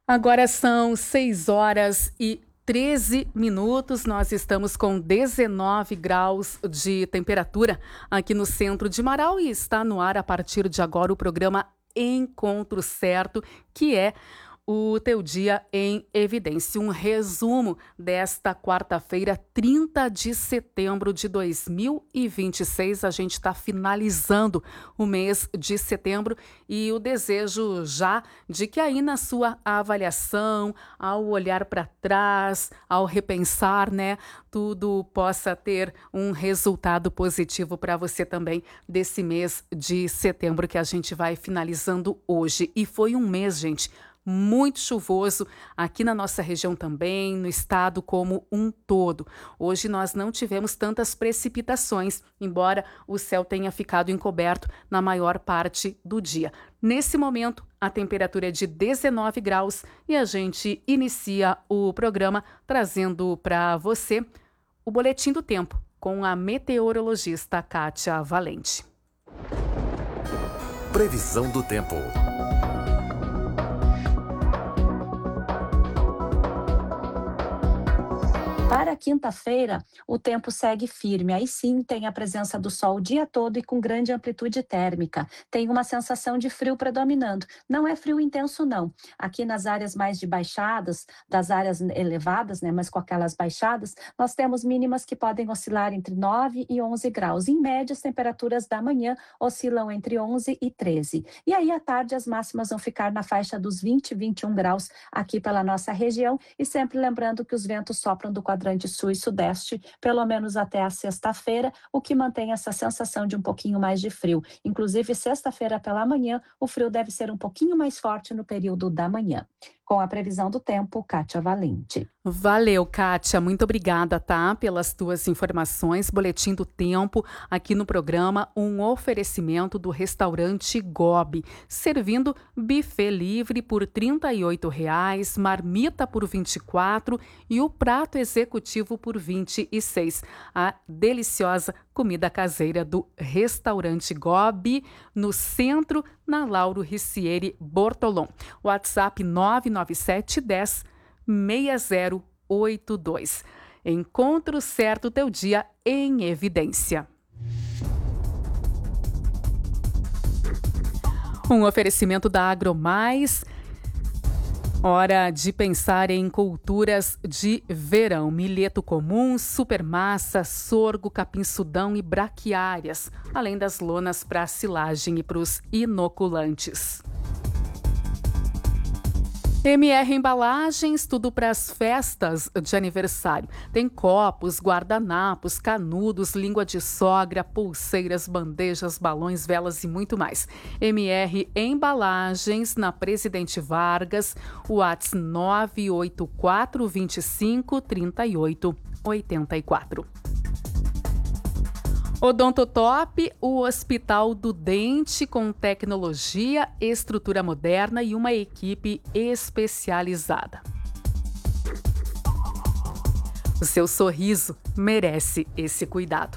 Agora são 6h13. Nós estamos com 19 graus de temperatura aqui no centro de Marau e está no ar a partir de agora o programa Encontro Certo, que é o teu dia em evidência. Um resumo desta quarta-feira, 30 de setembro de 2026. A gente está finalizando o mês de setembro e o desejo já de que aí na sua avaliação, ao olhar para trás, ao repensar, né, tudo possa ter um resultado positivo para você também desse mês de setembro que a gente vai finalizando hoje. E foi um mês, gente, muito chuvoso aqui na nossa região também, no estado como um todo. Hoje nós não tivemos tantas precipitações, embora o céu tenha ficado encoberto na maior parte do dia. Nesse momento, a temperatura é de 19 graus e a gente inicia o programa trazendo para você o Boletim do Tempo com a meteorologista Kátia Valente. Previsão do tempo. Para quinta-feira, o tempo segue firme. Aí sim tem a presença do sol o dia todo e com grande amplitude térmica. Tem uma sensação de frio predominando. Não é frio intenso, não. Aqui nas áreas mais de baixadas, das áreas elevadas, né, mas com aquelas baixadas, nós temos mínimas que podem oscilar entre 9 e 11 graus. Em média, as temperaturas da manhã oscilam entre 11 e 13. E aí, à tarde, as máximas vão ficar na faixa dos 20 e 21 graus aqui pela nossa região. E sempre lembrando que os ventos sopram do quadrante sul e sudeste, pelo menos até a sexta-feira, o que mantém essa sensação de um pouquinho mais de frio. Inclusive, sexta-feira pela manhã, o frio deve ser um pouquinho mais forte no período da manhã. Com a previsão do tempo, Kátia Valente. Valeu, Kátia. Muito obrigada, tá? Pelas tuas informações. Boletim do Tempo aqui no programa, um oferecimento do restaurante Gobi, servindo buffet livre por R$ 38,00, marmita por R$ 24,00 e o prato executivo por R$ 26,00. A deliciosa comida caseira do restaurante Gobi, no centro, na Lauro Ricieri Bortolom. WhatsApp 997 10 6082. Encontro Certo, teu dia em evidência. Um oferecimento da Agromais. Hora de pensar em culturas de verão. Milheto comum, supermassa, sorgo, capim-sudão e braquiárias, além das lonas para silagem e para os inoculantes. MR Embalagens, tudo para as festas de aniversário. Tem copos, guardanapos, canudos, língua de sogra, pulseiras, bandejas, balões, velas e muito mais. MR Embalagens, na Presidente Vargas, WhatsApp 984 25 38 84. Odontotop, o Hospital do Dente com tecnologia, estrutura moderna e uma equipe especializada. O seu sorriso merece esse cuidado.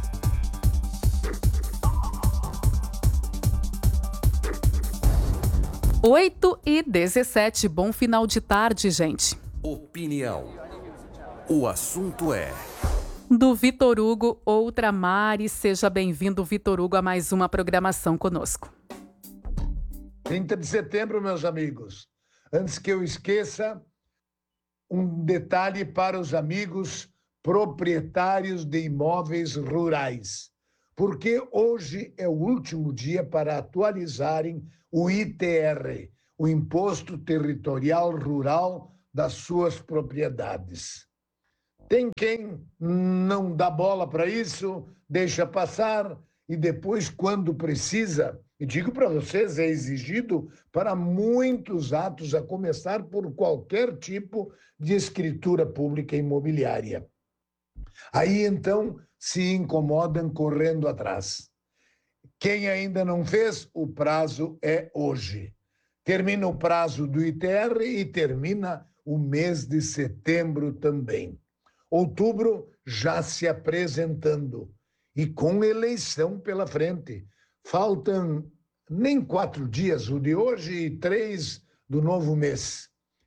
8h17, bom final de tarde, gente. Opinião. O assunto é... Do Vitor Hugo, outra Mari. Seja bem-vindo, Vitor Hugo, a mais uma programação conosco. 30 de setembro, meus amigos. Antes que eu esqueça, um detalhe para os amigos proprietários de imóveis rurais. Porque hoje é o último dia para atualizarem o ITR, o Imposto Territorial Rural das suas propriedades. Tem quem não dá bola para isso, deixa passar e depois, quando precisa, e digo para vocês, é exigido para muitos atos, a começar por qualquer tipo de escritura pública imobiliária. Aí, então, se incomodam correndo atrás. Quem ainda não fez, o prazo é hoje. Termina o prazo do ITR e termina o mês de setembro também. Outubro já se apresentando e com eleição pela frente. Faltam nem 4 dias, o de hoje, e 3 do novo mês.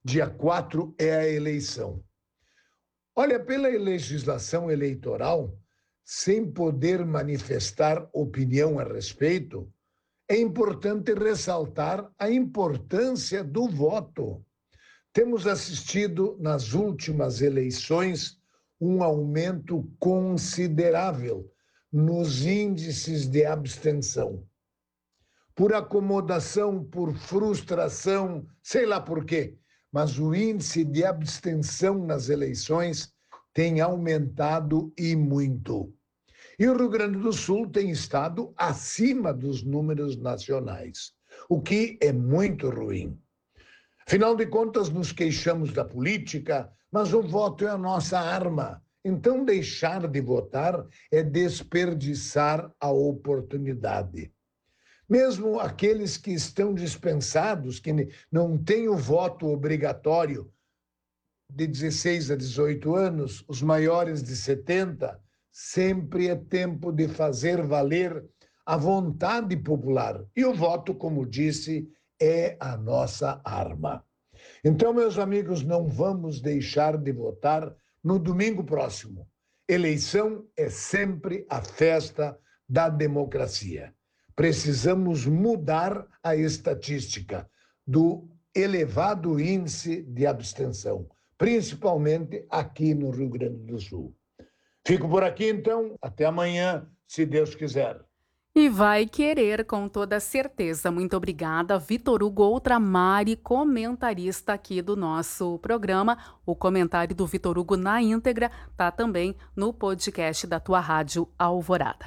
Dia 4 é a eleição. Olha, pela legislação eleitoral, sem poder manifestar opinião a respeito, é importante ressaltar a importância do voto. Temos assistido nas últimas eleições um aumento considerável nos índices de abstenção. Por acomodação, por frustração, sei lá por quê, mas o índice de abstenção nas eleições tem aumentado e muito. E o Rio Grande do Sul tem estado acima dos números nacionais, o que é muito ruim. Afinal de contas, nos queixamos da política, mas o voto é a nossa arma. Então, deixar de votar é desperdiçar a oportunidade. Mesmo aqueles que estão dispensados, que não têm o voto obrigatório de 16 a 18 anos, os maiores de 70, sempre é tempo de fazer valer a vontade popular. E o voto, como disse, é a nossa arma. Então, meus amigos, não vamos deixar de votar no domingo próximo. Eleição é sempre a festa da democracia. Precisamos mudar a estatística do elevado índice de abstenção, principalmente aqui no Rio Grande do Sul. Fico por aqui, então. Até amanhã, se Deus quiser. E vai querer, com toda certeza. Muito obrigada, Vitor Hugo Outramari, comentarista aqui do nosso programa. O comentário do Vitor Hugo na íntegra está também no podcast da Tua Rádio Alvorada.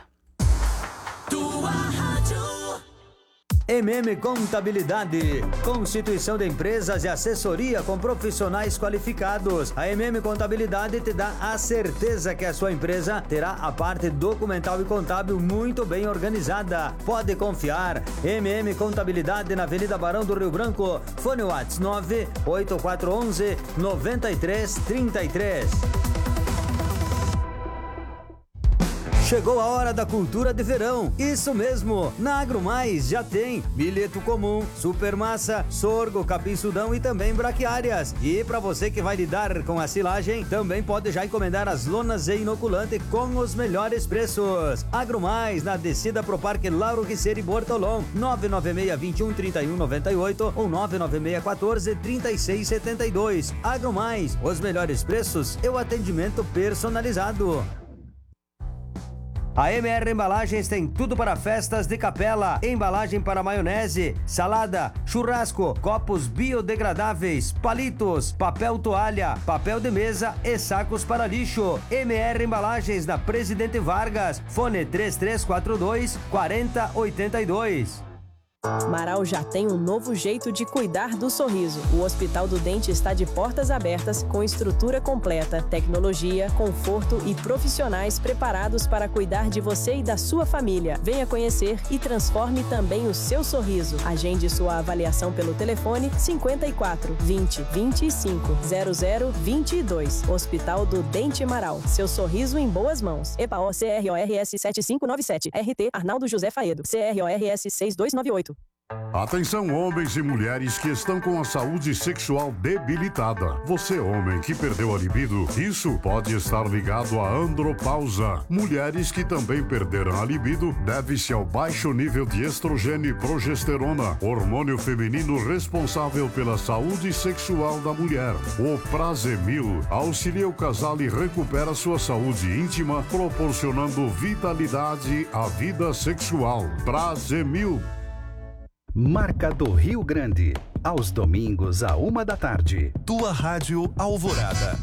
Tua Rádio. Contabilidade, constituição de empresas e assessoria com profissionais qualificados. A Contabilidade te dá a certeza que a sua empresa terá a parte documental e contábil muito bem organizada. Pode confiar. Contabilidade na Avenida Barão do Rio Branco. Fone WhatsApp 98411-9333. Chegou a hora da cultura de verão. Isso mesmo, na AgroMais já tem milheto comum, supermassa, sorgo, capim-sudão e também braquiárias. E para você que vai lidar com a silagem, também pode já encomendar as lonas e inoculante com os melhores preços. AgroMais, na descida pro Parque Lauro Riceri Bortolom, 996-21-3198 ou 996-14-3672. AgroMais, os melhores preços e o atendimento personalizado. A MR Embalagens tem tudo para festas de capela, embalagem para maionese, salada, churrasco, copos biodegradáveis, palitos, papel toalha, papel de mesa e sacos para lixo. MR Embalagens na Presidente Vargas, fone 3342-4082. Marau já tem um novo jeito de cuidar do sorriso. O Hospital do Dente está de portas abertas, com estrutura completa, tecnologia, conforto e profissionais preparados para cuidar de você e da sua família. Venha conhecer e transforme também o seu sorriso. Agende sua avaliação pelo telefone 54 20 25 00 22. Hospital do Dente Marau. Seu sorriso em boas mãos. EPAO CRORS 7597. RT Arnaldo José Faedo. CRORS 6298. Atenção, homens e mulheres que estão com a saúde sexual debilitada. Você, homem que perdeu a libido, isso pode estar ligado à andropausa. Mulheres que também perderam a libido deve-se ao baixo nível de estrogênio e progesterona, hormônio feminino responsável pela saúde sexual da mulher. O Prazemil auxilia o casal e recupera sua saúde íntima, proporcionando vitalidade à vida sexual. Prazemil. Marca do Rio Grande, aos domingos à 13h. Tua Rádio Alvorada,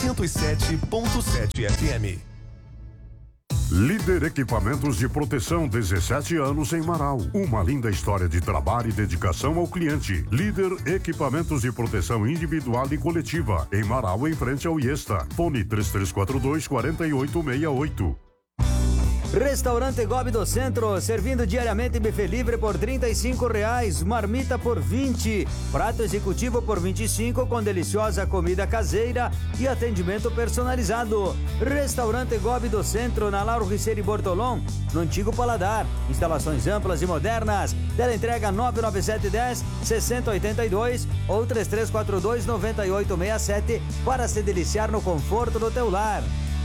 107.7 FM. Líder Equipamentos de Proteção, 17 anos em Marau. Uma linda história de trabalho e dedicação ao cliente. Líder Equipamentos de Proteção Individual e Coletiva, em Marau, em frente ao IESTA. Fone 3342-4868. Restaurante Gobi do Centro, servindo diariamente buffet livre por R$ 35,00, marmita por 20, prato executivo por 25, com deliciosa comida caseira e atendimento personalizado. Restaurante Gobi do Centro, na Lauro Riccieri Bortolom, no antigo Paladar. Instalações amplas e modernas. Teleentrega 99710-6082 ou 3342-9867 para se deliciar no conforto do teu lar.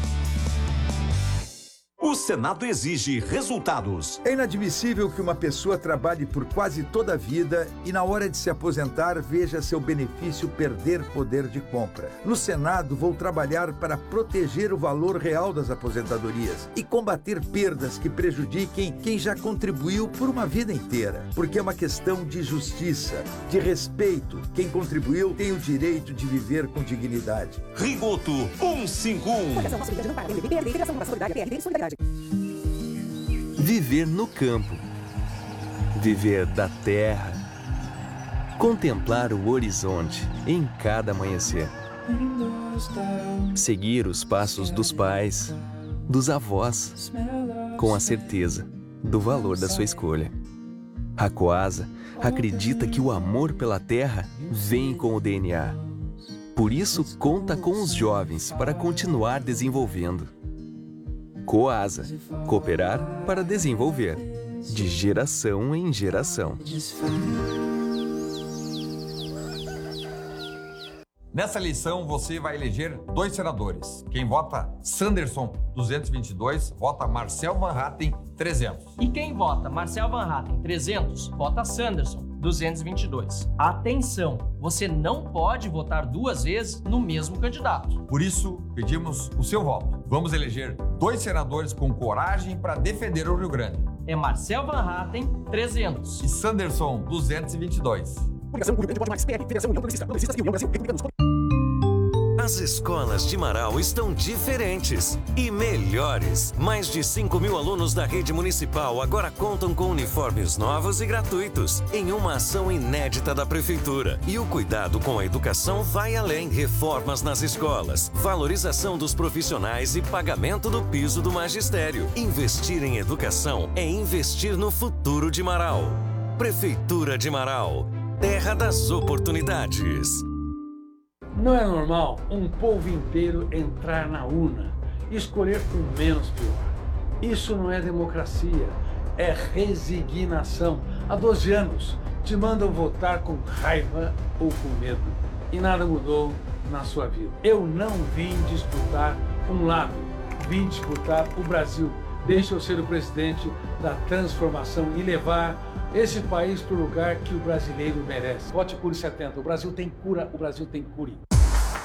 O Senado exige resultados. É inadmissível que uma pessoa trabalhe por quase toda a vida e na hora de se aposentar veja seu benefício perder poder de compra. No Senado vou trabalhar para proteger o valor real das aposentadorias e combater perdas que prejudiquem quem já contribuiu por uma vida inteira. Porque é uma questão de justiça, de respeito. Quem contribuiu tem o direito de viver com dignidade. Rigoto 151. Viver no campo, viver da terra, contemplar o horizonte em cada amanhecer, seguir os passos dos pais, dos avós, com a certeza do valor da sua escolha. A Coasa acredita que o amor pela terra vem com o DNA. Por isso, conta com os jovens para continuar desenvolvendo. Coasa, cooperar para desenvolver, de geração em geração. Nessa eleição, você vai eleger 2 senadores. Quem vota Sanderson, 222, vota Marcel Van Hatten, 300. E quem vota Marcel Van Hatten, 300, vota Sanderson, 222. Atenção, você não pode votar 2 vezes no mesmo candidato. Por isso, pedimos o seu voto. Vamos eleger 2 senadores com coragem para defender o Rio Grande. É Marcel Van Hatten, 300. E Sanderson, 222. As escolas de Marau estão diferentes e melhores. Mais de 5.000 alunos da rede municipal agora contam com uniformes novos e gratuitos, em uma ação inédita da Prefeitura. E o cuidado com a educação vai além. Reformas nas escolas, valorização dos profissionais e pagamento do piso do magistério. Investir em educação é investir no futuro de Marau. Prefeitura de Marau, terra das oportunidades. Não é normal um povo inteiro entrar na urna e escolher o menos pior. Isso não é democracia, é resignação. Há 12 anos te mandam votar com raiva ou com medo e nada mudou na sua vida. Eu não vim disputar um lado, vim disputar o Brasil. Deixa eu ser o presidente da transformação e levar esse país para o lugar que o brasileiro merece. Vote Cure 70. O Brasil tem cura, o Brasil tem cure.